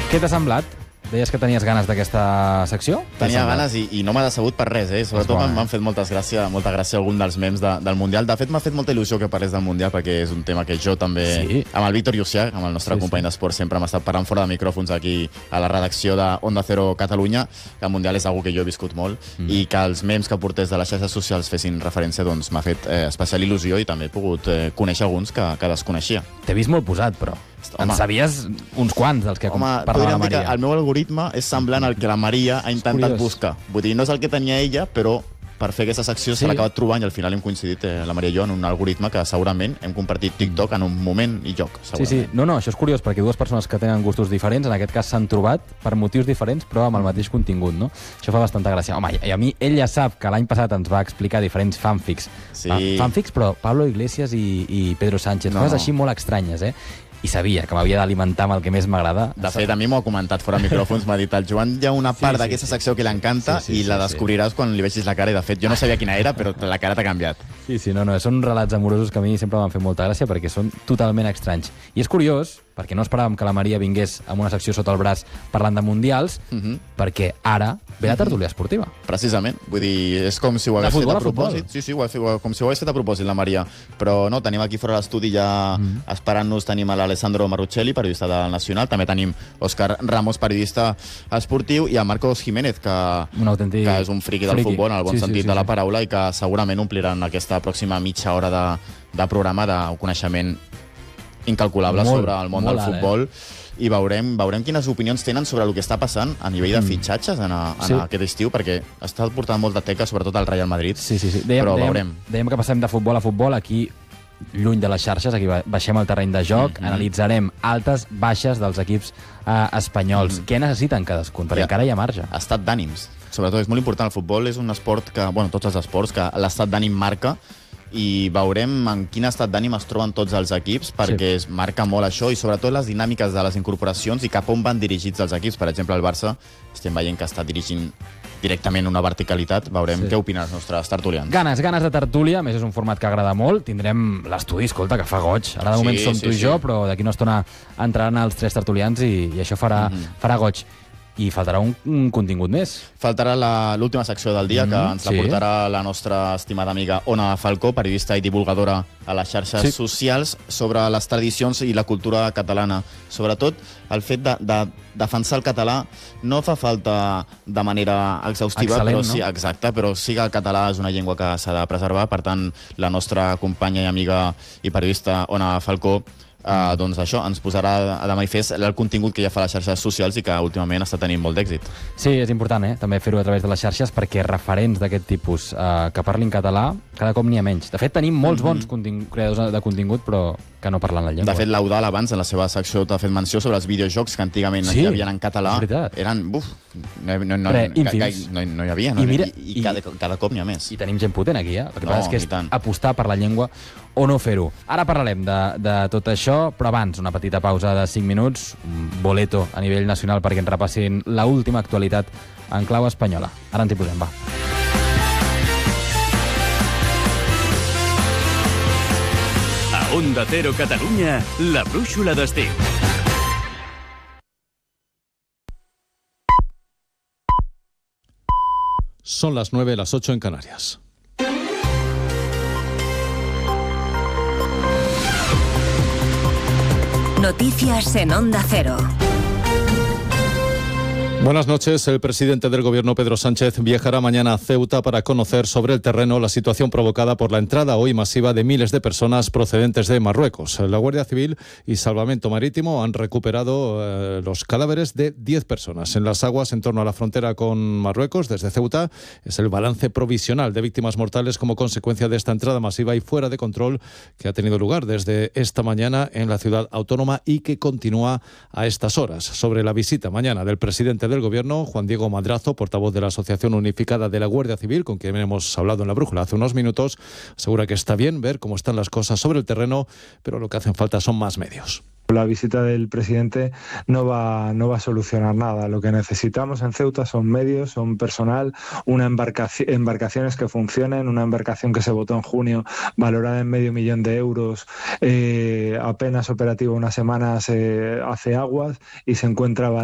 Què t'ha semblat? Deies que tenies ganes d'aquesta secció? Tenia ganes i no m'ha decebut per res, Sobretot m'han fet molta gràcia algun dels memes del Mundial. De fet, m'ha fet molta il·lusió que parlés del Mundial, perquè és un tema que jo també, amb el Víctor Llucià, amb el nostre company d'esport, sempre hem estat parlant fora de micròfons aquí a la redacció de Onda Cero Catalunya, que el Mundial és algo que jo he viscut molt, i que els memes que portés de les xarxes socials fessin referència, doncs m'ha fet especial il·lusió, i també he pogut conèixer alguns que desconeixia. T'he vist molt posat, però. En sabies uns quants dels que parlava la Maria. El meu algoritme és semblant al que la Maria ha intentat buscar. Vull dir, no és el que tenia ella, però per fer aquesta secció se l'ha acabat trobant, i al final hem coincidit, la Maria i jo, en un algoritme que segurament hem compartit TikTok en un moment i lloc. Sí. No, això és curiós, perquè dues persones que tenen gustos diferents, en aquest cas s'han trobat per motius diferents, però amb el mateix contingut, no? Això fa bastanta gràcia. Home, i a mi, ell ja sap que l'any passat ens va explicar diferents fanfics. Fanfics, però Pablo Iglesias i Pedro Sánchez. Coses així molt estranyes, i sabia que m'havia d'alimentar amb el que més m'agrada. De fet, a mi m'ho ha comentat fora de micròfons, m'ha dit, el Joan hi ha una part d'aquesta secció que l'encanta i la descobriràs quan li vegis la cara, i de fet jo no sabia quina era, però la cara t'ha canviat. No, són relats amorosos que a mi sempre m'han fet molta gràcia perquè són totalment estranys. I és curiós, perquè no esperàvem que la Maria vingués amb una secció sota el braç parlant de mundials, perquè ara ve la tertúlia esportiva. Precisament, vull dir, és com si ho hagués fet a propòsit. Sí, com si ho hagués fet a propòsit la Maria. Però no, tenim aquí fora l'estudi ja esperant-nos, tenim a l'Alessandro Marruccelli, periodista del Nacional, també tenim Òscar Ramos, periodista esportiu, i a Marcos Jiménez, que és un friqui del futbol, en el bon sentit de la paraula, i que segurament ompliran aquesta pròxima mitja hora de programa de coneixement incalculable sobre el món del futbol, i veurem quines opinions tenen sobre el que està passant a nivell de fitxatges en aquest estiu, perquè està portant molt de teca, sobretot al Real Madrid, però veurem. Dèiem que passem de futbol a futbol, aquí lluny de les xarxes, aquí baixem al terreny de joc, analitzarem altes, baixes dels equips espanyols. Què necessiten cadascun? Perquè encara hi ha marge. Estat d'ànims. Sobretot és molt important. El futbol és un esport que, tots els esports, que l'estat d'ànim marca, i veurem en quin estat d'ànim es troben tots els equips, perquè es marca molt això, i sobretot les dinàmiques de les incorporacions i cap on van dirigits els equips. Per exemple, el Barça estem veient que està dirigint directament una verticalitat. Veurem què opinen els nostres tertulians. Ganes de tertúlia, a més és un format que agrada molt. Tindrem l'estudi, escolta, que fa goig. Ara de moment som tu i jo, però d'aquí una estona entraran els tres tertulians i això farà goig. I faltarà un contingut més. Faltarà l'última secció del dia, que ens la portarà la nostra estimada amiga Ona Falcó, periodista i divulgadora a les xarxes socials, sobre les tradicions i la cultura catalana. Sobretot el fet de defensar el català no fa falta de manera exhaustiva, però sí que el català és una llengua que s'ha de preservar. Per tant, la nostra companya i amiga i periodista Ona Falcó doncs això, ens posarà de manifest el contingut que ja fa a les xarxes socials i que últimament està tenint molt d'èxit. Sí, és important, també fer-ho a través de les xarxes, perquè referents d'aquest tipus que parlin català cada cop n'hi ha menys. De fet, tenim molts bons creadors de contingut, però que no parlen la llengua. De fet, l'Eudal abans, en la seva secció, t'ha fet menció sobre els videojocs que antigament hi havia en català. Eren, no hi havia, i cada cop n'hi ha més. I tenim gent potent aquí, El que passa és que és apostar per la llengua o no fer-ho. Ara parlarem de tot això, però abans una petita pausa de 5 minuts, un boleto a nivell nacional perquè ens repassin l'última actualitat en clau espanyola. Ara ens hi posem, va. A Onda Cero Catalunya, la brúixola d'estiu. Son las 9, las 8 en Canarias. Noticias en Onda Cero. Buenas noches. El presidente del Gobierno, Pedro Sánchez, viajará mañana a Ceuta para conocer sobre el terreno la situación provocada por la entrada hoy masiva de miles de personas procedentes de Marruecos. La Guardia Civil y Salvamento Marítimo han recuperado los cadáveres de 10 personas en las aguas en torno a la frontera con Marruecos. Desde Ceuta es el balance provisional de víctimas mortales como consecuencia de esta entrada masiva y fuera de control que ha tenido lugar desde esta mañana en la ciudad autónoma y que continúa a estas horas. Sobre la visita mañana del presidente del Gobierno, Juan Diego Madrazo, portavoz de la Asociación Unificada de la Guardia Civil, con quien hemos hablado en La Brújula hace unos minutos, asegura que está bien ver cómo están las cosas sobre el terreno, pero lo que hacen falta son más medios. La visita del presidente no va a solucionar nada. Lo que necesitamos en Ceuta son medios, son personal, embarcaciones que funcionen, una embarcación que se votó en junio valorada en $500,000 de euros, apenas operativa unas semanas hace aguas y se encuentra